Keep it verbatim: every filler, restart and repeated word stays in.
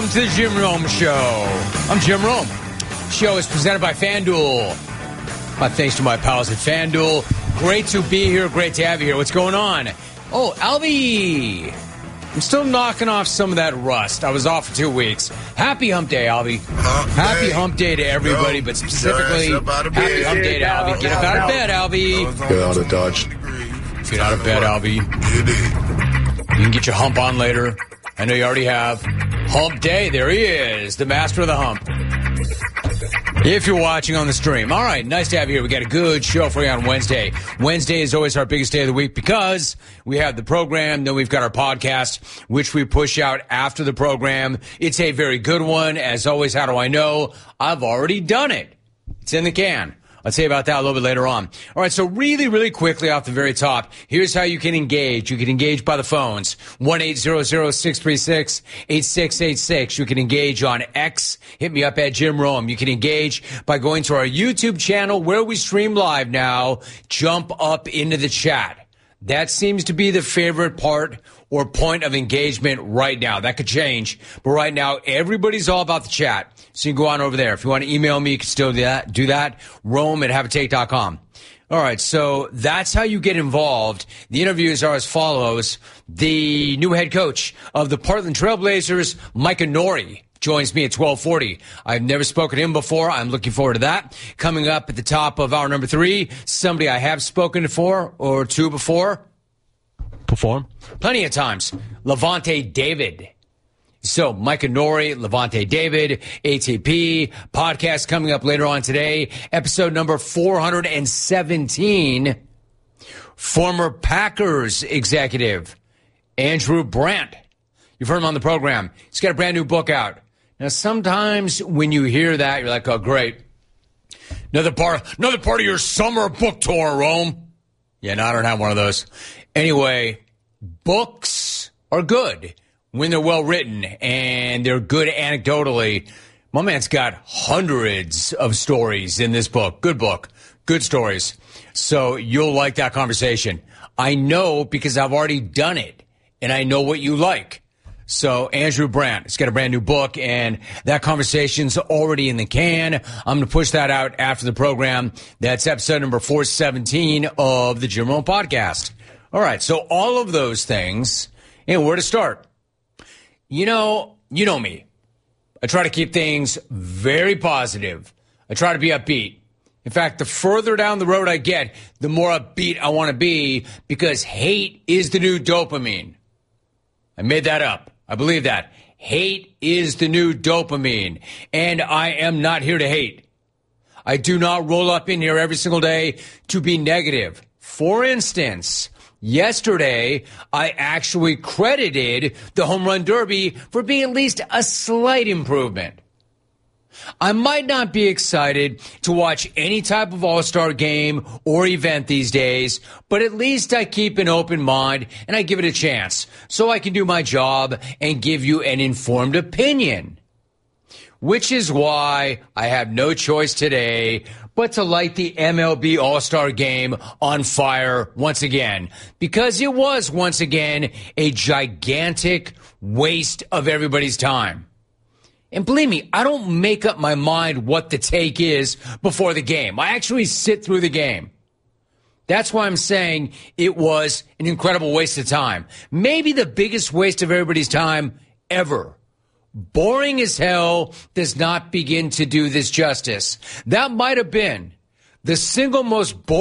Welcome to the Jim Rome Show. I'm Jim Rome. The show is presented by FanDuel. My thanks to my pals at FanDuel. Great to be here. Great to have you here. What's going on? Oh, Albie. I'm still knocking off some of that rust. I was off for two weeks. Happy Hump Day, Albie. Hump happy day. Hump Day to everybody, Yo, but specifically, happy happy Hump Day to Albie. Get up out of bed, Albie. Get out of Dodge. Get out of bed, Albie. You can get your hump on later. I know you already have. Hump Day, there he is, the master of the hump. If you're watching on the stream. All right, nice to have you here. We got a good show for you on Wednesday. Wednesday is always our biggest day of the week because we have the program, then we've got our podcast, which we push out after the program. It's a very good one. As always, how do I know? I've already done it. It's in the can. I'll tell you about that a little bit later on. All right, so really, really quickly off the very top, here's how you can engage. You can engage by the phones, one eight hundred, six three six, eight six eight six. You can engage on X. Hit me up at Jim Rome. You can engage by going to our YouTube channel where we stream live now. Jump up into the chat. That seems to be the favorite part or point of engagement right now. That could change. But right now, everybody's all about the chat. So you can go on over there. If you want to email me, you can still do that. Do that. Rome at have a take dot com. All right. So that's how you get involved. The interviews are as follows. The new head coach of the Portland Trailblazers, Micah Nori, joins me at twelve forty. I've never spoken to him before. I'm looking forward to that. Coming up at the top of hour number three, somebody I have spoken to for or two before. Perform? Plenty of times. Levante David. So, Micah Nori, Levante David, A T P, podcast coming up later on today. Episode number four hundred seventeen. Former Packers executive, Andrew Brandt. You've heard him on the program. He's got a brand new book out. Now, sometimes when you hear that, you're like, oh, great. Another part, another part of your summer book tour, Rome. Yeah, no, I don't have one of those. Anyway, books are good when they're well written and they're good anecdotally. My man's got hundreds of stories in this book. Good book. Good stories. So you'll like that conversation. I know because I've already done it and I know what you like. So Andrew Brandt has got a brand new book, and that conversation's already in the can. I'm going to push that out after the program. That's episode number four seventeen of the Jim Rome Podcast. All right, so all of those things, and where to start? You know, you know me. I try to keep things very positive. I try to be upbeat. In fact, the further down the road I get, the more upbeat I want to be because hate is the new dopamine. I made that up. I believe that. Hate is the new dopamine, and I am not here to hate. I do not roll up in here every single day to be negative. For instance, yesterday, I actually credited the Home Run Derby for being at least a slight improvement. I might not be excited to watch any type of all-star game or event these days, but at least I keep an open mind and I give it a chance so I can do my job and give you an informed opinion. Which is why I have no choice today but to light the M L B All-Star Game on fire once again, because it was once again a gigantic waste of everybody's time. And believe me, I don't make up my mind what the take is before the game. I actually sit through the game. That's why I'm saying it was an incredible waste of time. Maybe the biggest waste of everybody's time ever. Boring as hell does not begin to do this justice. That might have been the single most boring